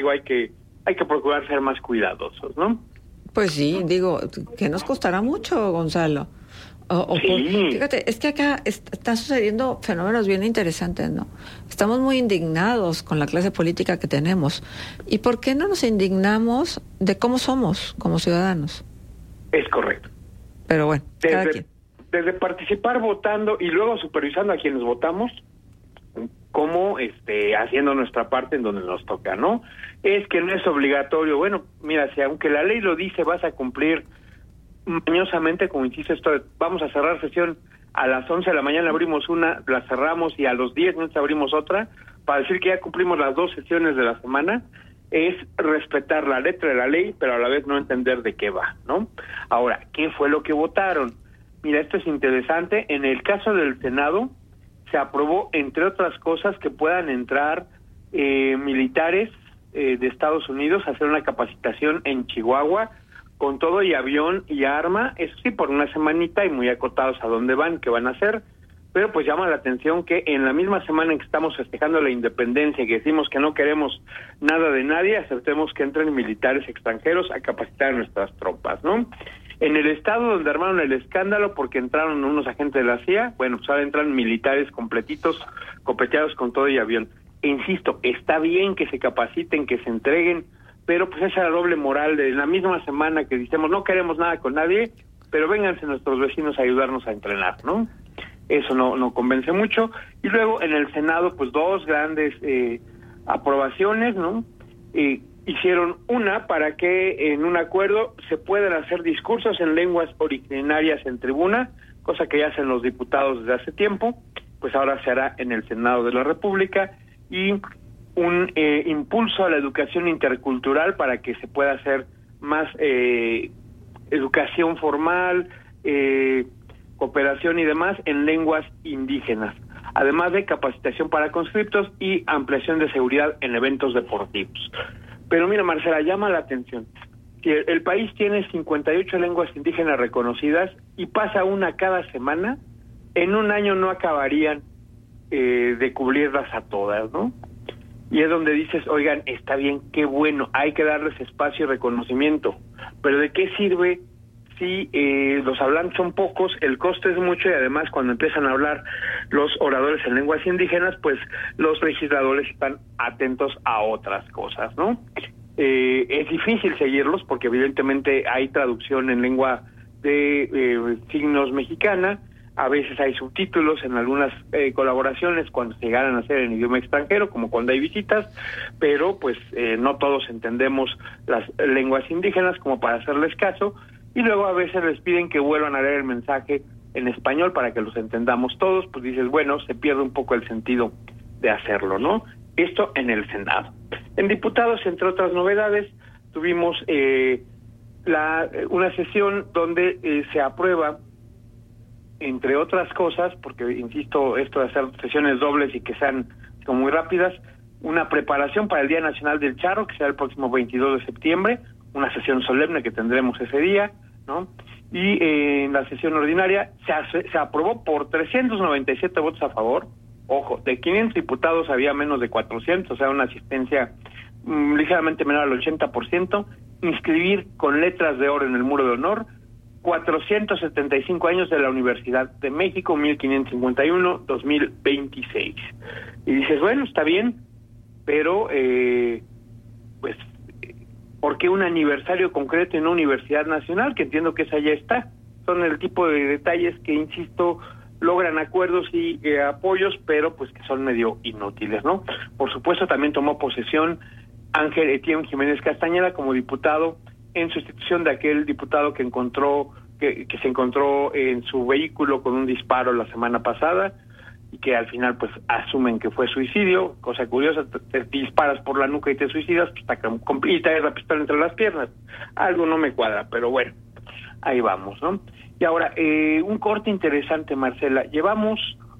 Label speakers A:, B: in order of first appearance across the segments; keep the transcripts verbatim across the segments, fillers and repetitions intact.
A: hay que, hay que procurar ser más cuidadosos, ¿no?
B: Pues sí, digo, que nos costará mucho, Gonzalo. O, o
A: sí.
B: por, fíjate, es que acá est- están sucediendo fenómenos bien interesantes, ¿no? Estamos muy indignados con la clase política que tenemos. ¿Y por qué no nos indignamos de cómo somos como ciudadanos?
A: Es correcto.
B: Pero bueno,
A: desde,
B: cada quien.
A: Desde participar votando y luego supervisando a quienes votamos, como este, haciendo nuestra parte en donde nos toca, ¿no? Es que no es obligatorio. Bueno, mira, si aunque la ley lo dice, vas a cumplir mañosamente, como insisto, esto de, vamos a cerrar sesión a las once de la mañana, abrimos una, la cerramos y a los diez minutos abrimos otra, para decir que ya cumplimos las dos sesiones de la semana, es respetar la letra de la ley, pero a la vez no entender de qué va, ¿no? Ahora, ¿qué fue lo que votaron? Mira, esto es interesante. En el caso del Senado, se aprobó, entre otras cosas, que puedan entrar eh, militares eh, de Estados Unidos a hacer una capacitación en Chihuahua, con todo y avión y arma, eso sí, por una semanita y muy acotados a dónde van, qué van a hacer, pero pues llama la atención que en la misma semana en que estamos festejando la independencia y que decimos que no queremos nada de nadie, aceptemos que entren militares extranjeros a capacitar a nuestras tropas, ¿no? En el estado donde armaron el escándalo porque entraron unos agentes de la C I A, bueno, pues ahora entran militares completitos, copeteados con todo y avión. E insisto, está bien que se capaciten, que se entreguen, pero pues esa doble moral de la misma semana que decimos no queremos nada con nadie, pero vénganse nuestros vecinos a ayudarnos a entrenar, ¿no? Eso no, no convence mucho. Y luego en el Senado, pues dos grandes eh, aprobaciones, ¿no? Eh, hicieron una para que en un acuerdo se puedan hacer discursos en lenguas originarias en tribuna, cosa que ya hacen los diputados desde hace tiempo, pues ahora se hará en el Senado de la República, y un eh, impulso a la educación intercultural para que se pueda hacer más eh, educación formal, eh, cooperación y demás en lenguas indígenas, además de capacitación para conscriptos y ampliación de seguridad en eventos deportivos. Pero mira, Marcela, llama la atención que el, el país tiene cincuenta y ocho lenguas indígenas reconocidas y pasa una cada semana. En un año no acabarían eh, de cubrirlas a todas, ¿no? Y es donde dices, oigan, está bien, qué bueno, hay que darles espacio y reconocimiento, pero ¿de qué sirve si eh, los hablantes son pocos, el costo es mucho y además cuando empiezan a hablar los oradores en lenguas indígenas, pues los legisladores están atentos a otras cosas, ¿no? Eh, es difícil seguirlos porque evidentemente hay traducción en lengua de eh, signos mexicana, a veces hay subtítulos en algunas eh, colaboraciones cuando se llegaran a hacer en idioma extranjero, como cuando hay visitas, pero pues eh, no todos entendemos las lenguas indígenas como para hacerles caso, y luego a veces les piden que vuelvan a leer el mensaje en español para que los entendamos todos, pues dices, bueno, se pierde un poco el sentido de hacerlo, ¿no? Esto en el Senado. En diputados, entre otras novedades, tuvimos eh, la una sesión donde eh, se aprueba, entre otras cosas, porque insisto, esto de hacer sesiones dobles y que sean como muy rápidas, una preparación para el Día Nacional del Charro, que será el próximo veintidós de septiembre, una sesión solemne que tendremos ese día, ¿no? Y eh, en la sesión ordinaria se, hace, se aprobó por trescientos noventa y siete votos a favor. Ojo, de quinientos diputados había menos de cuatrocientos, o sea, una asistencia mmm, ligeramente menor al ochenta por ciento, inscribir con letras de oro en el muro de honor cuatrocientos setenta y cinco años de la Universidad de México, mil quinientos cincuenta y uno a dos mil veintiséis. Y dices, bueno, está bien, pero eh, pues ¿por qué un aniversario concreto en una universidad nacional? Que entiendo que esa ya está. Son el tipo de detalles que, insisto, logran acuerdos y eh, apoyos, pero pues que son medio inútiles, ¿no? Por supuesto, también tomó posesión Ángel Etienne Jiménez Castañeda como diputado en sustitución de aquel diputado que encontró que, que se encontró en su vehículo con un disparo la semana pasada y que al final pues asumen que fue suicidio. Cosa curiosa, te, te disparas por la nuca y te suicidas, pues está y traes la pistola entre las piernas. Algo no me cuadra, pero bueno, ahí vamos, ¿no? Y ahora, eh, un corte interesante, Marcela. Llevamos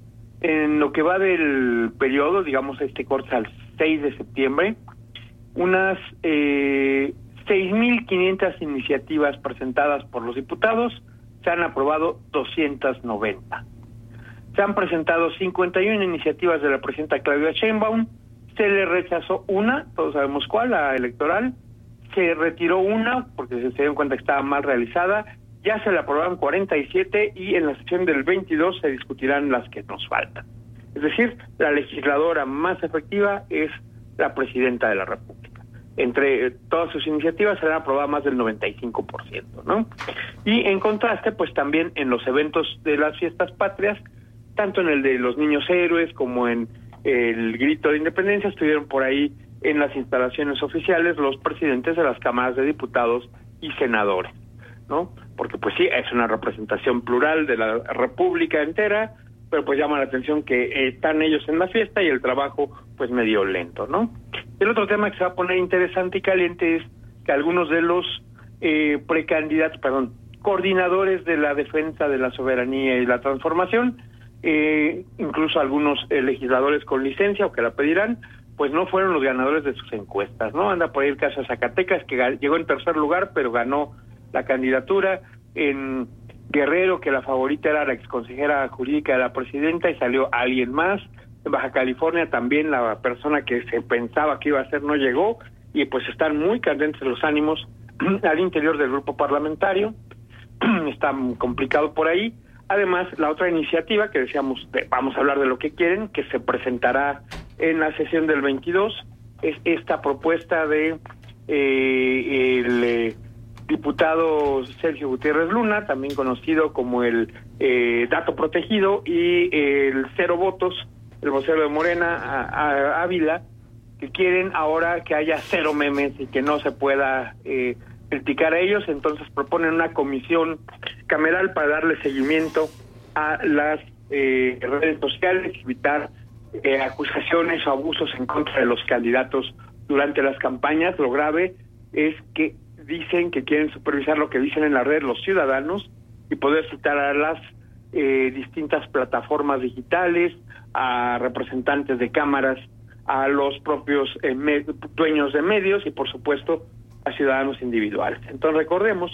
A: en lo que va del periodo, digamos este corte al seis de septiembre, unas eh, seis mil quinientas iniciativas presentadas por los diputados, se han aprobado doscientas noventa. Se han presentado cincuenta y una iniciativas de la presidenta Claudia Sheinbaum, se le rechazó una, todos sabemos cuál, la electoral, se retiró una porque se dieron cuenta que estaba mal realizada, ya se le aprobaron cuarenta y siete y en la sesión del veintidós se discutirán las que nos faltan. Es decir, la legisladora más efectiva es la presidenta de la República. Entre eh, todas sus iniciativas se le han aprobado más del noventa y cinco por ciento, ¿no? Y en contraste, pues también en los eventos de las fiestas patrias, tanto en el de los niños héroes como en el grito de independencia, estuvieron por ahí en las instalaciones oficiales los presidentes de las cámaras de diputados y senadores, ¿no? Porque pues sí, es una representación plural de la República entera, pero pues llama la atención que eh, están ellos en la fiesta y el trabajo pues medio lento, ¿no? El otro tema que se va a poner interesante y caliente es que algunos de los eh, precandidatos, perdón, coordinadores de la defensa de la soberanía y la transformación, eh, incluso algunos eh, legisladores con licencia o que la pedirán, pues no fueron los ganadores de sus encuestas, ¿no? Anda por ahí el caso de Zacatecas, que llegó en tercer lugar, pero ganó la candidatura. En Guerrero, que la favorita era la exconsejera jurídica de la presidenta y salió alguien más. En Baja California también la persona que se pensaba que iba a ser no llegó, y pues están muy candentes los ánimos al interior del grupo parlamentario. Está complicado por ahí. Además, la otra iniciativa que decíamos, de, vamos a hablar de lo que quieren, que se presentará en la sesión del veintidós, es esta propuesta de eh, el eh, diputado Sergio Gutiérrez Luna, también conocido como el eh, dato protegido, y el cero votos, el vocero de Morena, a, a, Ávila, que quieren ahora que haya cero memes y que no se pueda eh, criticar a ellos. Entonces proponen una comisión cameral para darle seguimiento a las eh, redes sociales, evitar eh, acusaciones o abusos en contra de los candidatos durante las campañas. Lo grave es que dicen que quieren supervisar lo que dicen en la red los ciudadanos y poder citar a las eh, distintas plataformas digitales, a representantes de cámaras, a los propios eh, me- dueños de medios y por supuesto a ciudadanos individuales. Entonces recordemos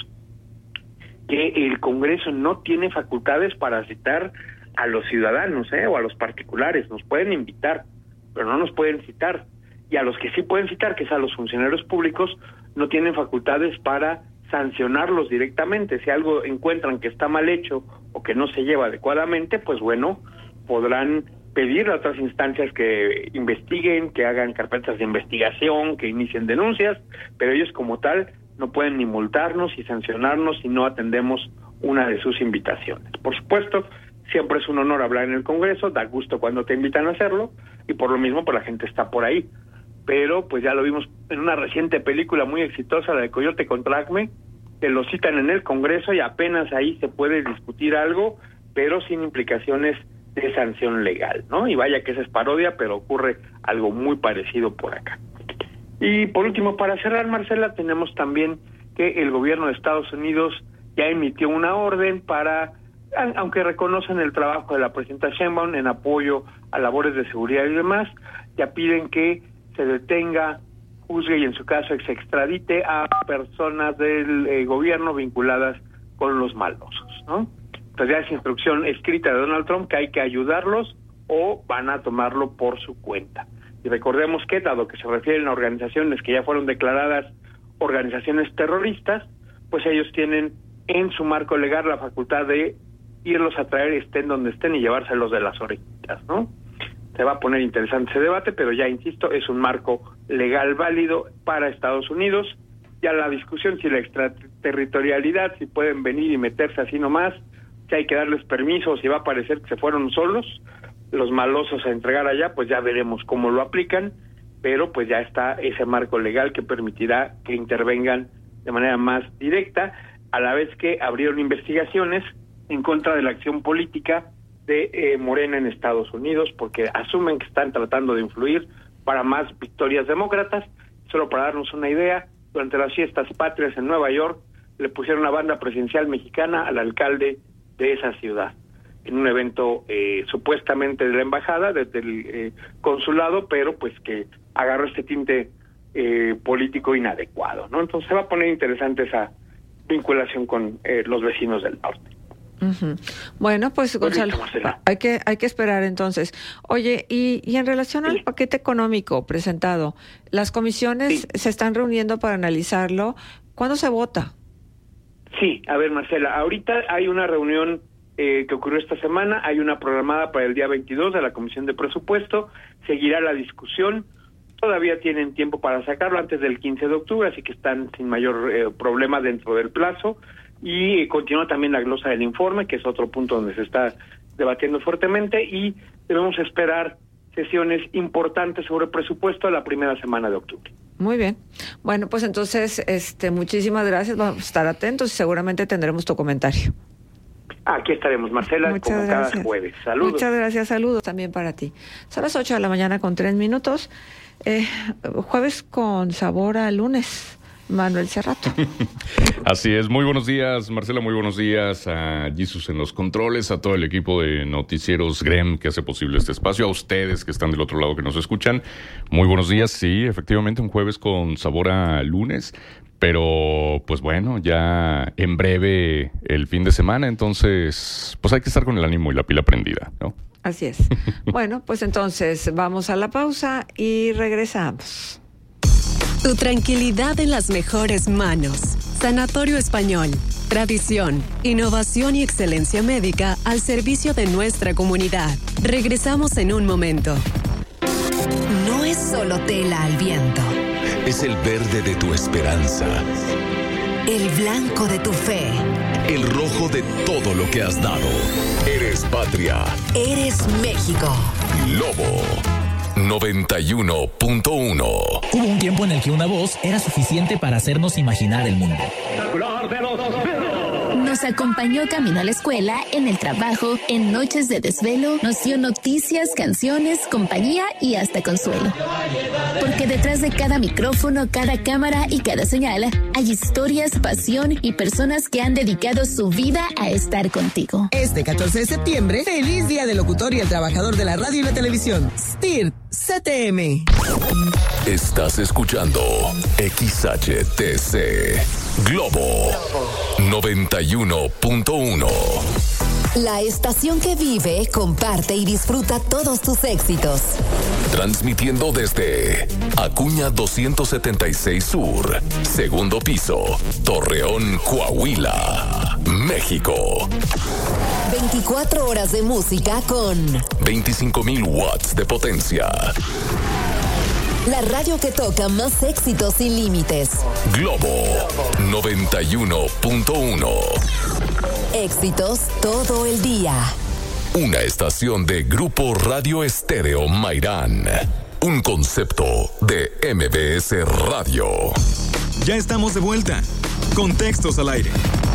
A: que el Congreso no tiene facultades para citar a los ciudadanos eh, o a los particulares. Nos pueden invitar, pero no nos pueden citar. Y a los que sí pueden citar, que es a los funcionarios públicos, no tienen facultades para sancionarlos directamente. Si algo encuentran que está mal hecho o que no se lleva adecuadamente, pues bueno, podrán pedir a otras instancias que investiguen, que hagan carpetas de investigación, que inicien denuncias, pero ellos como tal no pueden ni multarnos y sancionarnos si no atendemos una de sus invitaciones. Por supuesto, siempre es un honor hablar en el Congreso, da gusto cuando te invitan a hacerlo, y por lo mismo pues la gente está por ahí. Pero pues ya lo vimos en una reciente película muy exitosa, la de Coyote contra Acme, que lo citan en el Congreso y apenas ahí se puede discutir algo, pero sin implicaciones de sanción legal, ¿no? Y vaya que esa es parodia, pero ocurre algo muy parecido por acá. Y por último, para cerrar, Marcela, tenemos también que el gobierno de Estados Unidos ya emitió una orden para, aunque reconocen el trabajo de la presidenta Sheinbaum en apoyo a labores de seguridad y demás, ya piden que se detenga, juzgue y en su caso se extradite a personas del eh, gobierno vinculadas con los malosos, ¿no? Entonces ya es instrucción escrita de Donald Trump que hay que ayudarlos o van a tomarlo por su cuenta. Y recordemos que, dado que se refieren a organizaciones que ya fueron declaradas organizaciones terroristas, pues ellos tienen en su marco legal la facultad de irlos a traer, estén donde estén, y llevárselos de las orejitas, ¿no? Se va a poner interesante ese debate, pero ya insisto, es un marco legal válido para Estados Unidos. Ya la discusión si la extraterritorialidad, si pueden venir y meterse así nomás, si hay que darles permiso, si va a parecer que se fueron solos los malosos a entregar allá, pues ya veremos cómo lo aplican, pero pues ya está ese marco legal que permitirá que intervengan de manera más directa, a la vez que abrieron investigaciones en contra de la acción política de eh, Morena en Estados Unidos, porque asumen que están tratando de influir para más victorias demócratas. Solo para darnos una idea, durante las fiestas patrias en Nueva York le pusieron una banda presidencial mexicana al alcalde de esa ciudad, en un evento eh, supuestamente de la embajada, desde el eh, consulado, pero pues que agarró este tinte eh, político inadecuado, ¿no? Entonces se va a poner interesante esa vinculación con eh, los vecinos del norte.
B: Uh-huh. Bueno, pues Gonzalo, hay que hay que esperar entonces. Oye, y, y en relación sí. al paquete económico presentado, las comisiones sí. se están reuniendo para analizarlo. ¿Cuándo se vota?
A: Sí, a ver, Marcela, ahorita hay una reunión eh, que ocurrió esta semana, hay una programada para el día veintidós de la Comisión de Presupuesto, seguirá la discusión, todavía tienen tiempo para sacarlo antes del quince de octubre, así que están sin mayor eh, problema dentro del plazo. Y continúa también la glosa del informe, que es otro punto donde se está debatiendo fuertemente, y debemos esperar sesiones importantes sobre presupuesto la primera semana de octubre.
B: Muy bien. Bueno, pues entonces, este, muchísimas gracias. Vamos a estar atentos y seguramente tendremos tu comentario.
A: Aquí estaremos, Marcela, Muchas como gracias. cada jueves. Saludos.
B: Muchas gracias, saludos también para ti. Son las ocho de la mañana con tres minutos. Eh, jueves con sabor a lunes. Manuel Cerrato.
C: Así es, muy buenos días, Marcela, muy buenos días a Jesus en los controles, a todo el equipo de Noticieros Grem que hace posible este espacio, a ustedes que están del otro lado que nos escuchan, muy buenos días. Sí, efectivamente un jueves con sabor a lunes, pero pues bueno, ya en breve el fin de semana, entonces pues hay que estar con el ánimo y la pila prendida, ¿no?
B: Así es. Bueno, pues entonces vamos a la pausa y regresamos.
D: Tu tranquilidad en las mejores manos. Sanatorio Español. Tradición, innovación y excelencia médica al servicio de nuestra comunidad. Regresamos en un momento. No es solo tela al viento.
E: Es el verde de tu esperanza.
D: El blanco de tu fe.
E: El rojo de todo lo que has dado. Eres patria.
D: Eres México.
E: Lobo. noventa y uno punto uno.
F: Hubo un tiempo en el que una voz era suficiente para hacernos imaginar el mundo.
G: Nos acompañó camino a la escuela, en el trabajo, en noches de desvelo, nos dio noticias, canciones, compañía y hasta consuelo. Porque detrás de cada micrófono, cada cámara y cada señal, hay historias, pasión y personas que han dedicado su vida a estar contigo.
H: Este catorce de septiembre, feliz Día del Locutor y el Trabajador de la Radio y la Televisión. S T I R C T M.
E: Estás escuchando X H T C Globo noventa y uno punto uno.
D: La estación que vive, comparte y disfruta todos tus éxitos.
E: Transmitiendo desde Acuña doscientos setenta y seis Sur, segundo piso, Torreón, Coahuila, México.
D: veinticuatro horas de música con
E: veinticinco mil watts de potencia.
D: La radio que toca más éxitos sin límites.
E: Globo noventa y uno punto uno.
D: Éxitos todo el día.
E: Una estación de Grupo Radio Estéreo Mairán. Un concepto de M B S Radio.
I: Ya estamos de vuelta. Con Textos al Aire.